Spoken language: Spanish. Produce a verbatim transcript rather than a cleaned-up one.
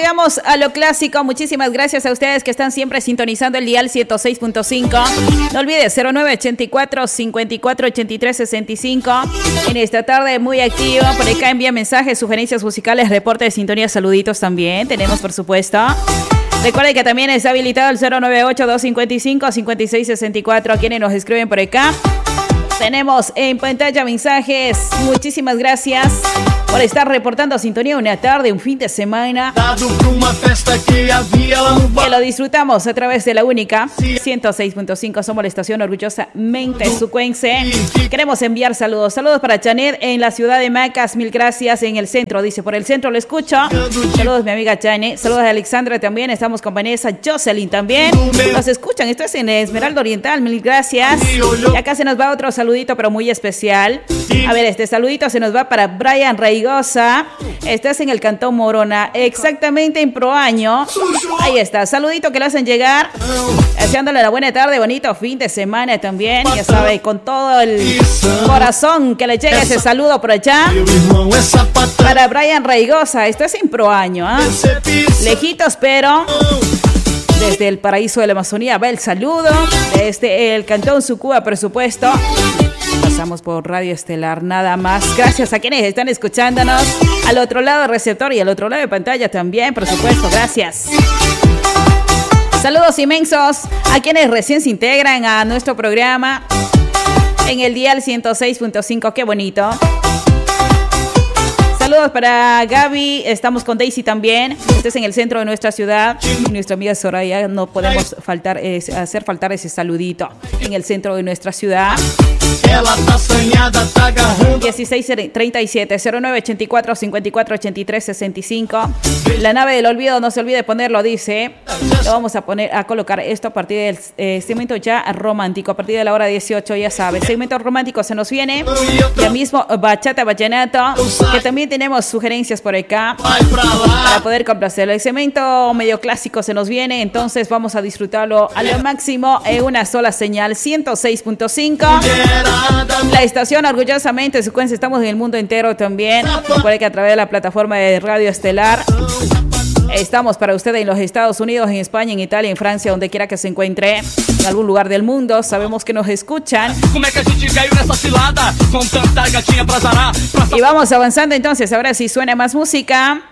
llegamos a lo clásico. Muchísimas gracias a ustedes que están siempre sintonizando el dial ciento seis punto cinco. No olvides cero nueve ochenta y cuatro, cincuenta y cuatro, ochenta y tres, sesenta y cinco. En esta tarde muy activo. Por acá envía mensajes, sugerencias musicales, reporte de sintonía, saluditos también. Tenemos, por supuesto. Recuerden que también está habilitado el cero nueve ocho, dos cinco cinco, cinco seis seis cuatro. A quienes nos escriben por acá. Tenemos en pantalla mensajes. Muchísimas gracias por estar reportando sintonía una tarde, un fin de semana. Que lo disfrutamos a través de la única ciento seis punto cinco. Somos la estación orgullosamente sucuense. Queremos enviar saludos. Saludos para Janet en la ciudad de Macas. Mil gracias en el centro. Dice, por el centro lo escucho. Saludos, mi amiga Janet. Saludos a Alexandra también. Estamos con Vanessa, Jocelyn también. Nos escuchan. Esto es en Esmeralda Oriental. Mil gracias. Y acá se nos va otro saludito, pero muy especial. A ver, este saludito se nos va para Brian Reigosa. Estás en el Cantón Morona, exactamente en Proaño. Ahí está, saludito que le hacen llegar. Deseándole la buena tarde, bonito fin de semana también. Ya sabe, con todo el corazón que le llegue ese saludo por allá. Para Brian Reigosa, esto es en Proaño, ¿eh? Lejitos, pero desde el paraíso de la Amazonía va el saludo. Desde el Cantón Sucúa, por supuesto. Pasamos por Radio Estelar, nada más. Gracias a quienes están escuchándonos al otro lado del receptor y al otro lado de pantalla también, por supuesto. Gracias. Saludos inmensos a quienes recién se integran a nuestro programa en el dial ciento seis punto cinco. Qué bonito. Saludos para Gaby, estamos con Daisy también. Este es en el centro de nuestra ciudad. Y nuestra amiga Soraya, no podemos faltar, eh, hacer faltar ese saludito en el centro de nuestra ciudad. dieciséis treinta y siete, cero nueve ochenta y cuatro, cincuenta y cuatro, ochenta y tres, sesenta y cinco. La nave del olvido, no se olvide ponerlo, dice. Lo vamos a poner, a colocar esto a partir del eh, segmento ya romántico, a partir de la hora dieciocho, ya sabe. Segmento romántico se nos viene. Ya mismo bachata, vallenato, que también tenemos sugerencias por acá para poder complacerlo. El segmento medio clásico se nos viene, entonces vamos a disfrutarlo a lo máximo en una sola señal, ciento seis punto cinco. La estación orgullosamente sucuense, estamos en el mundo entero también. Recuerde que a través de la plataforma de Radio Estelar estamos para usted en los Estados Unidos, en España, en Italia, en Francia, donde quiera que se encuentre, en algún lugar del mundo. Sabemos que nos escuchan. Y vamos avanzando entonces. Ahora sí suena más música.